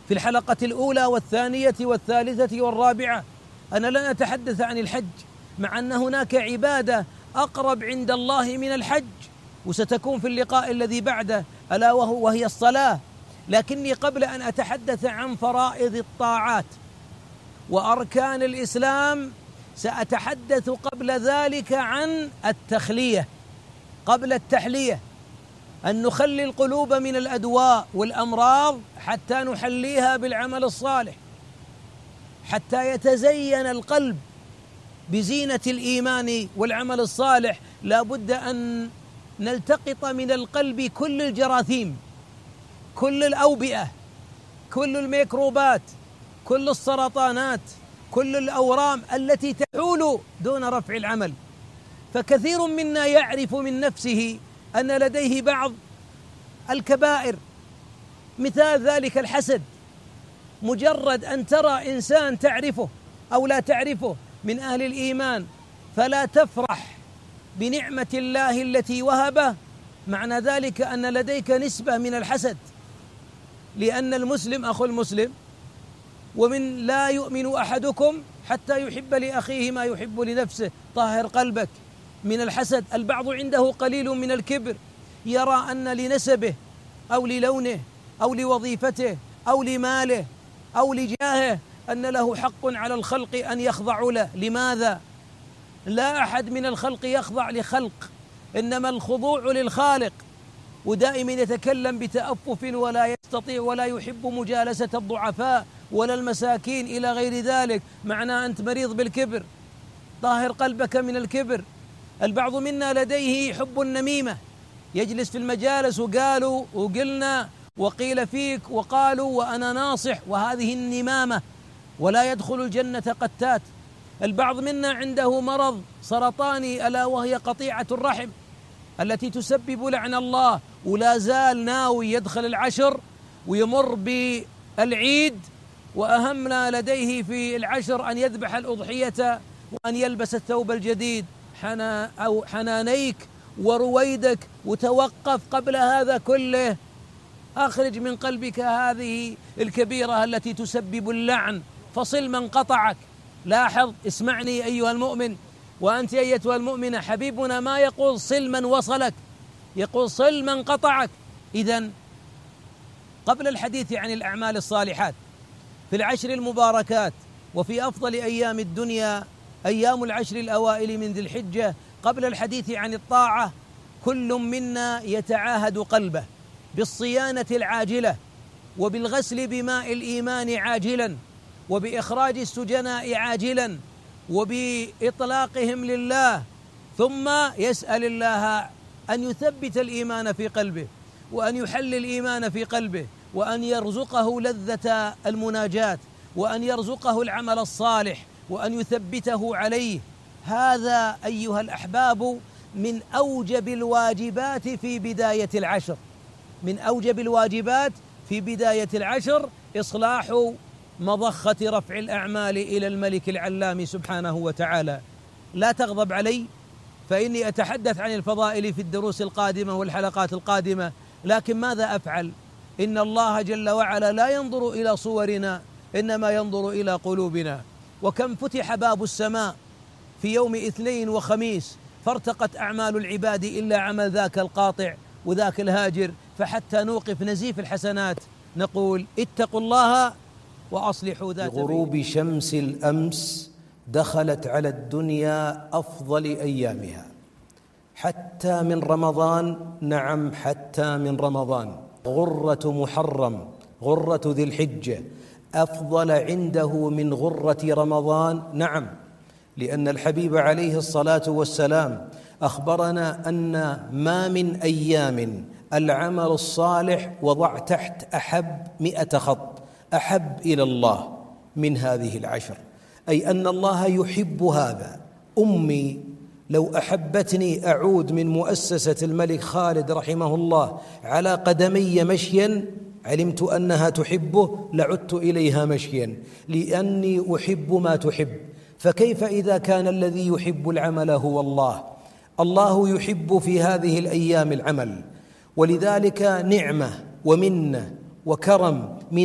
في الحلقة الأولى والثانية والثالثة والرابعة أنا لن أتحدث عن الحج، مع أن هناك عبادة أقرب عند الله من الحج، وستكون في اللقاء الذي بعده ألا وهي الصلاة. لكني قبل أن أتحدث عن فرائض الطاعات وأركان الإسلام سأتحدث قبل ذلك عن التخلية قبل التحلية، أن نخلي القلوب من الأدواء والأمراض حتى نحليها بالعمل الصالح، حتى يتزين القلب بزينة الإيمان والعمل الصالح. لا بد أن نلتقط من القلب كل الجراثيم، كل الأوبئة، كل الميكروبات، كل السرطانات، كل الأورام التي تحول دون رفع العمل. فكثير منا يعرف من نفسه أن لديه بعض الكبائر، مثال ذلك الحسد. مجرد أن ترى إنسان تعرفه أو لا تعرفه من أهل الإيمان فلا تفرح بنعمة الله التي وهبه، معنى ذلك أن لديك نسبة من الحسد، لأن المسلم أخو المسلم، ومن لا يؤمن أحدكم حتى يحب لأخيه ما يحب لنفسه. طهر قلبك من الحسد. البعض عنده قليل من الكبر، يرى أن لنسبه أو للونه أو لوظيفته أو لماله أو لجاهه أن له حق على الخلق أن يخضعوا له. لماذا؟ لا أحد من الخلق يخضع لخلق، إنما الخضوع للخالق. ودائما يتكلم بتأفف ولا يستطيع ولا يحب مجالسة الضعفاء ولا المساكين إلى غير ذلك، معناه أنت مريض بالكبر. طهر قلبك من الكبر. البعض منا لديه حب النميمة، يجلس في المجالس وقالوا وقلنا وقيل فيك وقالوا وأنا ناصح، وهذه النمامة، ولا يدخل الجنة قتات. البعض منا عنده مرض سرطاني ألا وهي قطيعة الرحم التي تسبب لعن الله، ولا زال ناوي يدخل العشر ويمر بالعيد، وأهم ما لديه في العشر أن يذبح الأضحية وأن يلبس الثوب الجديد. حنانيك ورويدك وتوقف قبل هذا كله. أخرج من قلبك هذه الكبيرة التي تسبب اللعن، فصل من قطعك. لاحظ، اسمعني أيها المؤمن وأنت أيتها المؤمنة، حبيبنا ما يقول صل من وصلك، يقول صل من قطعك. إذن قبل الحديث عن الأعمال الصالحات في العشر المباركات وفي أفضل أيام الدنيا أيام العشر الأوائل من ذي الحجة، قبل الحديث عن الطاعة، كل منا يتعاهد قلبه بالصيانة العاجلة وبالغسل بماء الإيمان عاجلا، وبإخراج السجناء عاجلا، وبإطلاقهم لله، ثم يسأل الله أن يثبت الإيمان في قلبه، وأن يحل الإيمان في قلبه، وأن يرزقه لذة المناجاة، وأن يرزقه العمل الصالح، وأن يثبته عليه. هذا أيها الأحباب من أوجب الواجبات في بداية العشر، من أوجب الواجبات في بداية العشر إصلاح مضخة رفع الأعمال إلى الملك العلام سبحانه وتعالى. لا تغضب علي فإني أتحدث عن الفضائل في الدروس القادمة والحلقات القادمة، لكن ماذا أفعل؟ إن الله جل وعلا لا ينظر إلى صورنا، إنما ينظر إلى قلوبنا. وكم فتح باب السماء في يوم اثنين وخميس فارتقت أعمال العباد إلا عمل ذاك القاطع وذاك الهاجر. فحتى نوقف نزيف الحسنات نقول اتقوا الله وأصلحوا ذات بينكم. غروب شمس الأمس دخلت على الدنيا أفضل أيامها، حتى من رمضان. نعم، حتى من رمضان. غرة محرم، غرة ذي الحجة أفضل عنده من غرة رمضان. نعم، لأن الحبيب عليه الصلاة والسلام أخبرنا أن ما من أيام العمل الصالح وضع تحت أحب 100 خط أحب إلى الله من هذه العشر، أي أن الله يحب هذا. أمي لو أحبتني أعود من مؤسسة الملك خالد رحمه الله على قدمي مشيا، علمت أنها تحبه لعدت إليها مشيا، لأني أحب ما تحب. فكيف إذا كان الذي يحب العمل هو الله؟ الله يحب في هذه الأيام العمل، ولذلك نعمة ومنة وكرم من